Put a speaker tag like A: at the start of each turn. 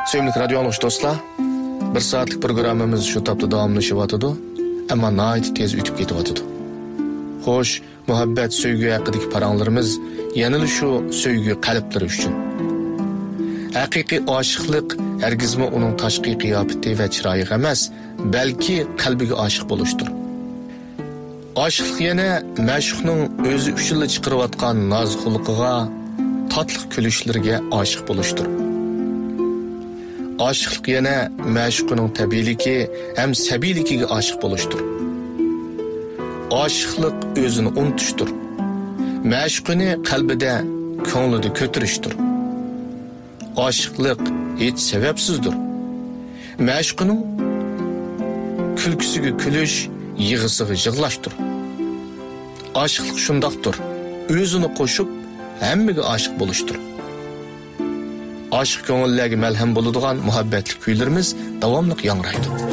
A: Sevimli radyo anlıqış dostlar, bir saatlik programımız şu tapda davamlaşıvatıdı, ama nayet tez ütüp ketivatıdı. Hoş, muhabbet, söygü hakkıdaki paranlarımız yanılı şu söygü qalbleri üçün. Haqiqiy aşıqlıq hergizmi onun taşqi qiyafeti ve çırayı emas, belki qalbiga aşık boluştur. Aşıqlıq yana məşuqning özü üçünlə çıqırıvatqan naz xuluqiga, tatlıq külüşlərə aşık boluştur. Aşıqlıq yana məşuqning təbiiliki hem səbilikiga aşık boluştur. Aşıqlıq özünü unutuştur. Məşuqini qalbida, ko'nglida ko'tirishdir. Aşıqlıq hiç sebepsizdir. Məşuqning külküsüge külüş, yığısıge yığlaştır. Aşıqlıq şundaqdır. Özünü qoşup hemmiga aşık boluştur. Aşık ko'ngillarga malham bo'ladigan muhabbetli kuylarimiz davomli yangraydi.